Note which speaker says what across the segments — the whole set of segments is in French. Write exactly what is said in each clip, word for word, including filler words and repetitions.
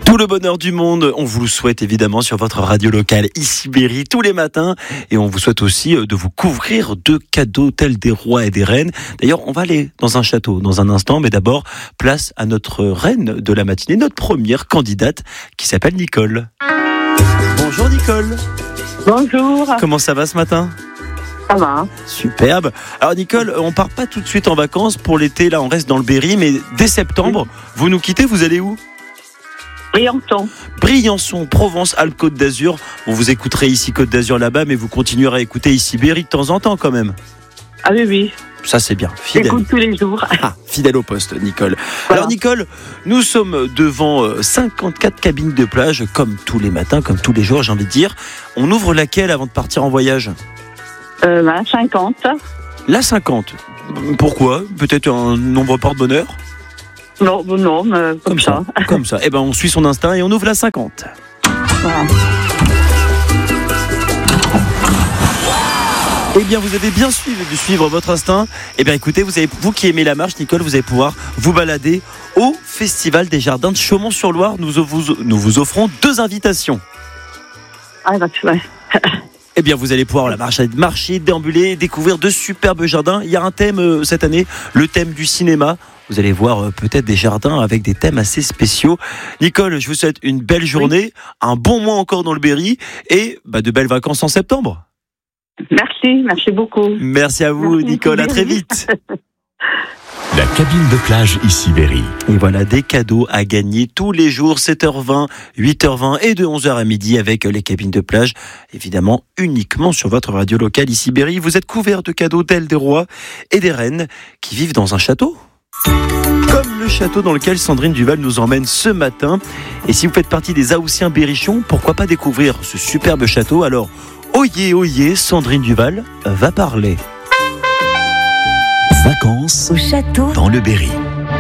Speaker 1: Tout le bonheur du monde, on vous le souhaite évidemment sur votre radio locale ici Berry tous les matins, et on vous souhaite aussi de vous couvrir de cadeaux tels des rois et des reines. D'ailleurs, on va aller dans un château dans un instant, mais d'abord, place à notre reine de la matinée, notre première candidate qui s'appelle Nicole. Bonjour Nicole.
Speaker 2: Bonjour.
Speaker 1: Comment ça va ce matin ?
Speaker 2: Ça va.
Speaker 1: Superbe. Alors Nicole, on part pas tout de suite en vacances pour l'été, là on reste dans le Berry, mais dès septembre, vous nous quittez, vous allez où ?
Speaker 2: Briançon.
Speaker 1: Briançon, Provence, Alpes-Côte d'Azur. Bon, vous écouterez ici Côte d'Azur là-bas, mais vous continuerez à écouter ici Berry de temps en temps quand même.
Speaker 2: Ah oui, oui.
Speaker 1: Ça c'est bien, fidèle.
Speaker 2: J'écoute tous les jours.
Speaker 1: Ah, fidèle au poste, Nicole.
Speaker 2: Voilà.
Speaker 1: Alors Nicole, nous sommes devant cinquante-quatre cabines de plage, comme tous les matins, comme tous les jours, j'ai envie de dire. On ouvre laquelle avant de partir en voyage ?
Speaker 2: Euh, ben, cinquante.
Speaker 1: La cinquante. Pourquoi ? Peut-être un nombre porte-bonheur ?
Speaker 2: Non, non, mais comme,
Speaker 1: Comme ça.
Speaker 2: ça.
Speaker 1: Comme ça. Eh ben, on suit son instinct et on ouvre la cinquante.
Speaker 2: Voilà.
Speaker 1: Eh bien, vous avez bien suivi, de suivre votre instinct. Eh bien, écoutez, vous, avez, vous qui aimez la marche, Nicole, vous allez pouvoir vous balader au Festival des Jardins de Chaumont-sur-Loire. Nous vous, nous vous offrons deux invitations.
Speaker 2: Ah, bah, tu vois.
Speaker 1: Eh bien, vous allez pouvoir la marcher, marcher, déambuler, découvrir de superbes jardins. Il y a un thème euh, cette année, le thème du cinéma. Vous allez voir euh, peut-être des jardins avec des thèmes assez spéciaux. Nicole, je vous souhaite une belle journée, oui. Un bon mois encore dans le Berry et bah, de belles vacances en septembre.
Speaker 2: Merci, merci beaucoup.
Speaker 1: Merci à vous, merci, Nicole, à très vite.
Speaker 3: La cabine de plage ici Berry.
Speaker 1: Et voilà des cadeaux à gagner tous les jours, sept heures vingt, huit heures vingt et de onze heures à midi avec les cabines de plage. Évidemment, uniquement sur votre radio locale ici Berry. Vous êtes couverts de cadeaux tels des rois et des reines qui vivent dans un château. Comme le château dans lequel Sandrine Duval nous emmène ce matin. Et si vous faites partie des Haussiens berrichons, pourquoi pas découvrir ce superbe château ? Alors, oyez, oyez, Sandrine Duval va parler.
Speaker 3: Vacances
Speaker 4: au château
Speaker 3: dans le Berry.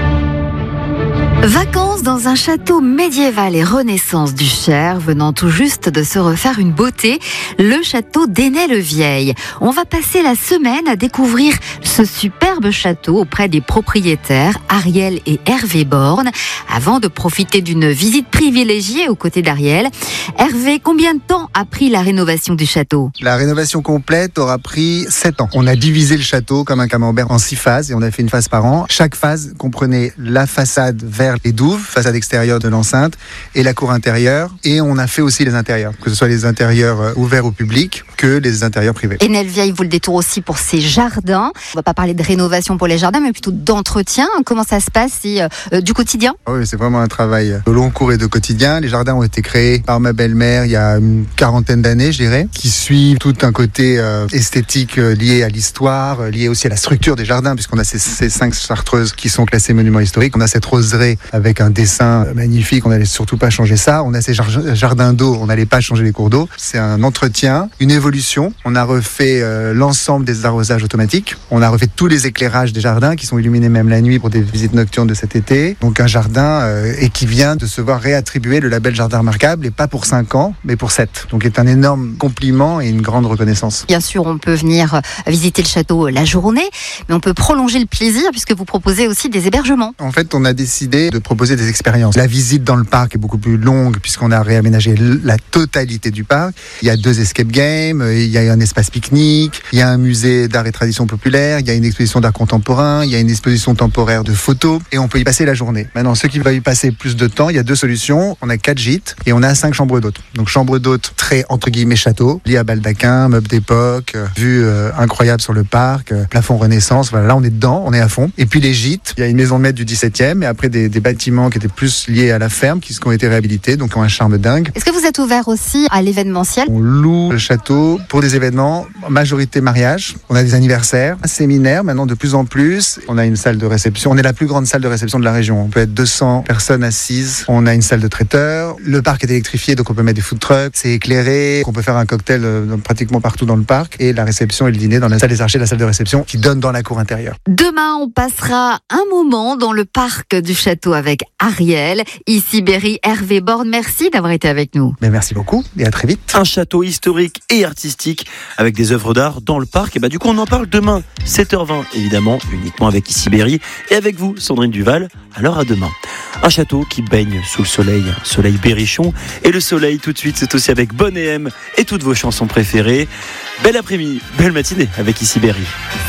Speaker 4: Vacances dans un château médiéval et renaissance du Cher, venant tout juste de se refaire une beauté, le château d'Ainay-le-Vieil. On va passer la semaine à découvrir ce superbe château auprès des propriétaires Ariel et Hervé Borne, avant de profiter d'une visite privilégiée aux côtés d'Ariel. Hervé, combien de temps a pris la rénovation du château ?
Speaker 5: La rénovation complète aura pris sept ans. On a divisé le château comme un camembert en six phases et on a fait une phase par an. Chaque phase comprenait la façade vers les douves, façade extérieure de l'enceinte, et la cour intérieure. Et on a fait aussi les intérieurs, que ce soit les intérieurs ouverts au public que les intérieurs privés.
Speaker 4: Ainay-le-Vieil vaut le détour aussi pour ses jardins. On va pas parler de rénovation pour les jardins, mais plutôt d'entretien. Comment ça se passe et, euh, du quotidien ?
Speaker 5: Oui, c'est vraiment un travail de long cours et de quotidien. Les jardins ont été créés par ma belle-mère il y a une quarantaine d'années, je dirais, qui suit tout un côté euh, esthétique euh, lié à l'histoire, euh, lié aussi à la structure des jardins, puisqu'on a ces, ces cinq chartreuses qui sont classées monuments historiques. On a cette roseraie avec un dessin magnifique, on n'allait surtout pas changer ça. On a ces jardins d'eau, on n'allait pas changer les cours d'eau. C'est un entretien, une évolution. On a refait euh, l'ensemble des arrosages automatiques. On a refait tous les éclairages des jardins qui sont illuminés même la nuit pour des visites nocturnes de cet été. Donc un jardin euh, et qui vient de se voir réattribuer le label Jardin Remarquable, et pas pour cinq ans, mais pour sept. Donc c'est un énorme compliment et une grande reconnaissance.
Speaker 4: Bien sûr, on peut venir visiter le château la journée, mais on peut prolonger le plaisir puisque vous proposez aussi des hébergements.
Speaker 5: En fait, on a décidé de proposer des expériences. La visite dans le parc est beaucoup plus longue puisqu'on a réaménagé la totalité du parc. Il y a deux escape games, il y a un espace pique-nique, il y a un musée d'art et tradition populaire, il y a une exposition d'art contemporain, il y a une exposition temporaire de photos et on peut y passer la journée. Maintenant, ceux qui veulent y passer plus de temps, il y a deux solutions. On a quatre gîtes et on a cinq chambres d'hôtes. Donc chambre d'hôtes très entre guillemets château, lit à baldaquin, meubles d'époque, euh, vue euh, incroyable sur le parc, euh, plafond Renaissance. Voilà, là on est dedans, on est à fond. Et puis les gîtes, il y a une maison de maître du dix-septième et après des, des bâtiments qui étaient plus liés à la ferme, qui ont été réhabilités, donc ont un charme dingue.
Speaker 4: Est-ce que vous êtes ouvert aussi à l'événementiel ?
Speaker 5: On loue le château pour des événements, majorité mariage. On a des anniversaires, un séminaire maintenant de plus en plus. On a une salle de réception. On est la plus grande salle de réception de la région. On peut être deux cents personnes assises. On a une salle de traiteur. Le parc est électrifié, donc on peut mettre des food trucks. C'est éclairé. On peut faire un cocktail euh, pratiquement partout dans le parc. Et la réception et le dîner dans la salle des archers, la salle de réception qui donne dans la cour intérieure.
Speaker 4: Demain, on passera un moment dans le parc du château château avec Ariel. Ici Berry, Hervé Borne, merci d'avoir été avec nous.
Speaker 5: Mais merci beaucoup et à très vite.
Speaker 1: Un château historique et artistique avec des œuvres d'art dans le parc. Et bah, du coup, on en parle demain, sept heures vingt, évidemment, uniquement avec Ici Berry et avec vous, Sandrine Duval. Alors à demain. Un château qui baigne sous le soleil, un soleil berrichon. Et le soleil, tout de suite, c'est aussi avec Bonne et M et toutes vos chansons préférées. Belle après-midi, belle matinée avec Ici Berry.